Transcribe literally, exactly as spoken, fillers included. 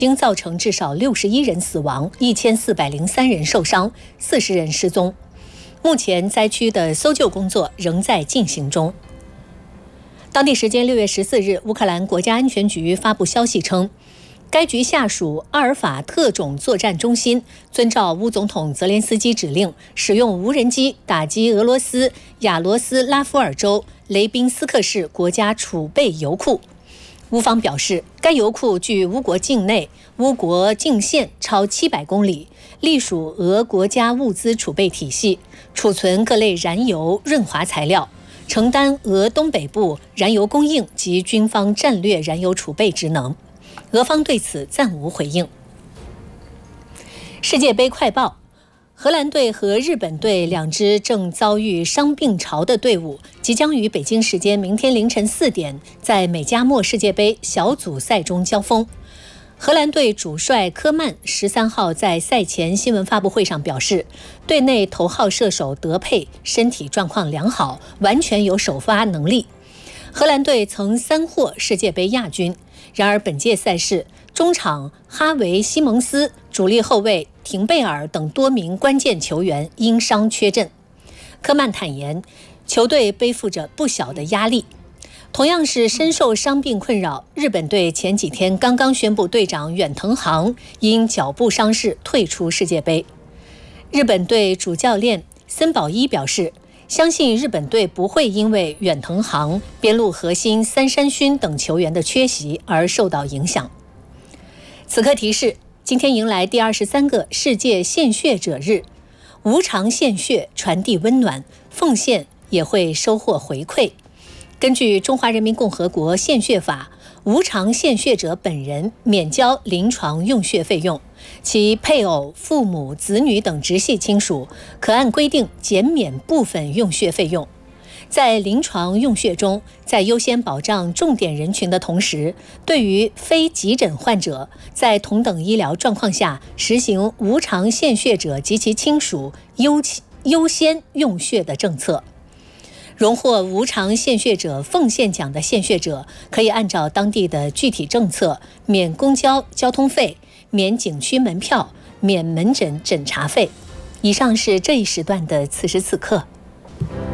经造成至少六十一人死亡，一千四百零三人受伤，四十人失踪。目前灾区的搜救工作仍在进行中。当地时间六月十四日，乌克兰国家安全局发布消息称，该局下属阿尔法特种作战中心遵照乌总统泽连斯基指令，使用无人机打击俄罗斯亚罗斯拉夫尔州雷宾斯克市国家储备油库。乌方表示，该油库距乌国境内乌国境线超七百公里，隶属俄国家物资储备体系，储存各类燃油、润滑材料，承担俄东北部燃油供应及军方战略燃油储备职能。俄方对此暂无回应。世界杯快报：荷兰队和日本队两支正遭遇伤病潮的队伍，即将于北京时间明天凌晨四点在美加墨世界杯小组赛中交锋。荷兰队主帅科曼十三号在赛前新闻发布会上表示，队内头号射手德佩身体状况良好，完全有首发能力。荷兰队曾三获世界杯亚军，然而本届赛事中场哈维·西蒙斯、主力后卫廷贝尔等多名关键球员因伤缺阵。科曼坦言，球队背负着不小的压力。同样是深受伤病困扰，日本队前几天刚刚宣布队长远藤航因脚部伤势退出世界杯。日本队主教练森保一表示，相信日本队不会因为远藤航、边路核心三山勋等球员的缺席而受到影响。此刻提示，今天迎来第二十三个世界献血者日，无偿献血传递温暖，奉献也会收获回馈。根据《中华人民共和国献血法》，无偿献血者本人免交临床用血费用，其配偶、父母、子女等直系亲属可按规定减免部分用血费用。在临床用血中，在优先保障重点人群的同时，对于非急诊患者，在同等医疗状况下实行无偿献血者及其亲属优优先用血的政策。荣获无偿献血者奉献奖的献血者，可以按照当地的具体政策免公交交通费、免景区门票、免门诊诊查费。以上是这一时段的此时此刻。